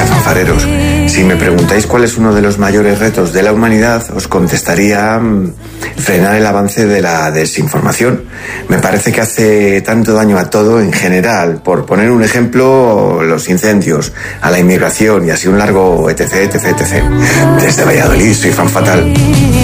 fanfareros. Si me preguntáis cuál es uno de los mayores retos de la humanidad, os contestaría frenar el avance de la desinformación. Me parece que hace tanto daño a todo en general. Por poner un ejemplo, los incendios, a la inmigración y así un largo etc, etc, etc. Desde Valladolid, soy Fan Fatal.